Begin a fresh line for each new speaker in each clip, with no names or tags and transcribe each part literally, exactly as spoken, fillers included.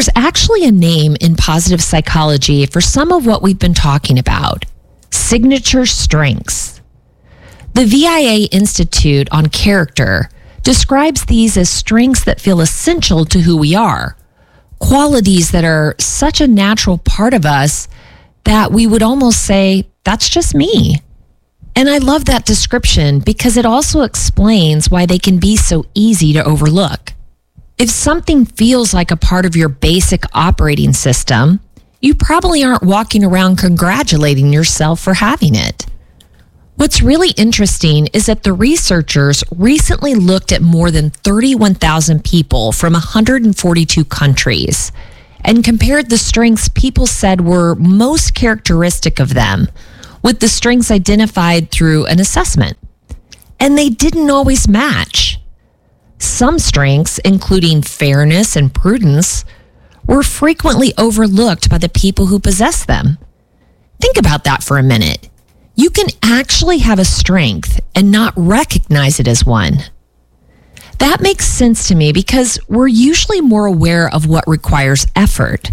There's actually a name in positive psychology for some of what we've been talking about: signature strengths. The V I A Institute on Character describes these as strengths that feel essential to who we are, qualities that are such a natural part of us that we would almost say, that's just me. And I love that description because it also explains why they can be so easy to overlook. If something feels like a part of your basic operating system, you probably aren't walking around congratulating yourself for having it. What's really interesting is that the researchers recently looked at more than thirty-one thousand people from one hundred forty-two countries and compared the strengths people said were most characteristic of them with the strengths identified through an assessment. And they didn't always match. Some strengths, including fairness and prudence, were frequently overlooked by the people who possess them. Think about that for a minute. You can actually have a strength and not recognize it as one. That makes sense to me because we're usually more aware of what requires effort.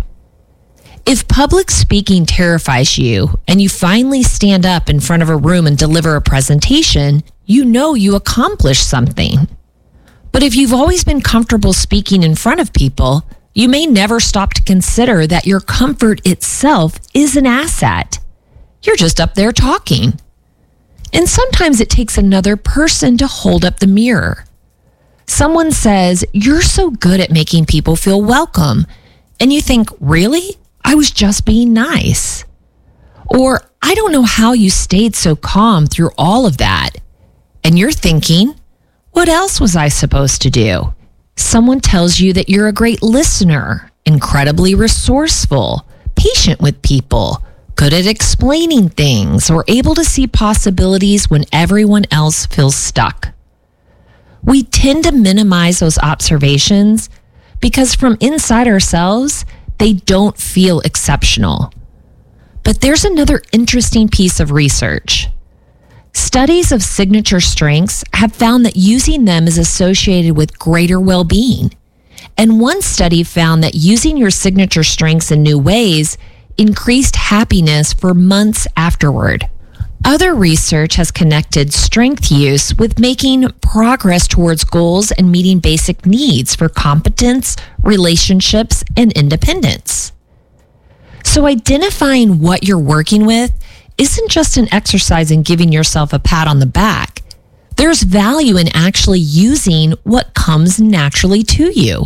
If public speaking terrifies you and you finally stand up in front of a room and deliver a presentation, you know you accomplished something. But if you've always been comfortable speaking in front of people, you may never stop to consider that your comfort itself is an asset. You're just up there talking. And sometimes it takes another person to hold up the mirror. Someone says, "You're so good at making people feel welcome." And you think, really? I was just being nice. Or, "I don't know how you stayed so calm through all of that." And you're thinking, what else was I supposed to do? Someone tells you that you're a great listener, incredibly resourceful, patient with people, good at explaining things, or able to see possibilities when everyone else feels stuck. We tend to minimize those observations because from inside ourselves, they don't feel exceptional. But there's another interesting piece of research. Studies of signature strengths have found that using them is associated with greater well-being. And one study found that using your signature strengths in new ways increased happiness for months afterward. Other research has connected strength use with making progress towards goals and meeting basic needs for competence, relationships, and independence. So identifying what you're working with isn't just an exercise in giving yourself a pat on the back. There's value in actually using what comes naturally to you.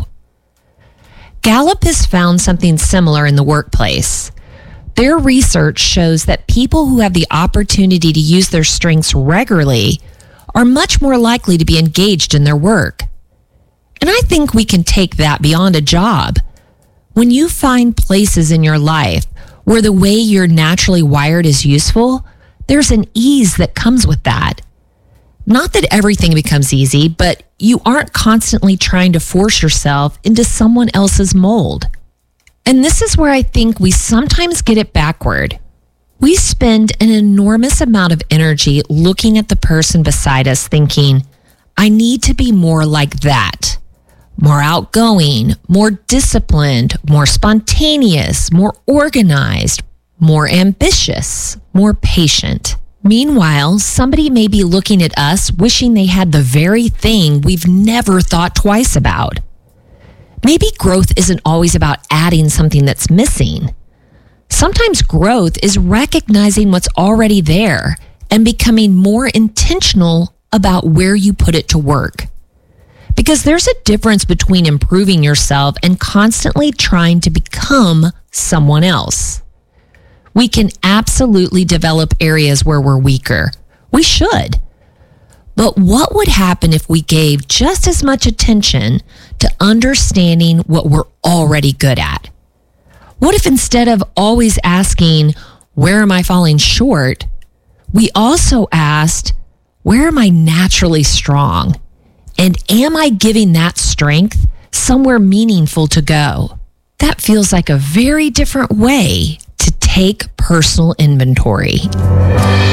Gallup has found something similar in the workplace. Their research shows that people who have the opportunity to use their strengths regularly are much more likely to be engaged in their work. And I think we can take that beyond a job. When you find places in your life where the way you're naturally wired is useful, there's an ease that comes with that. Not that everything becomes easy, but you aren't constantly trying to force yourself into someone else's mold. And this is where I think we sometimes get it backward. We spend an enormous amount of energy looking at the person beside us thinking, I need to be more like that. More outgoing, more disciplined, more spontaneous, more organized, more ambitious, more patient. Meanwhile, somebody may be looking at us wishing they had the very thing we've never thought twice about. Maybe growth isn't always about adding something that's missing. Sometimes growth is recognizing what's already there and becoming more intentional about where you put it to work. Because there's a difference between improving yourself and constantly trying to become someone else. We can absolutely develop areas where we're weaker. We should. But what would happen if we gave just as much attention to understanding what we're already good at? What if instead of always asking, where am I falling short, we also asked, where am I naturally strong? And am I giving that strength somewhere meaningful to go? That feels like a very different way to take personal inventory.